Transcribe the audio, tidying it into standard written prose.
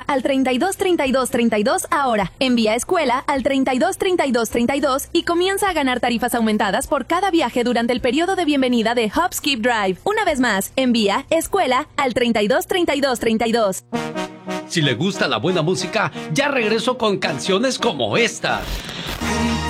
al 323232 ahora. Envía escuela al 323232 y comienza a ganar tarifas aumentadas por cada viaje durante el periodo de bienvenida de Hop Skip Drive. Una vez más, envía escuela al 323232. Si le gusta la buena música, ya regreso con canciones como esta.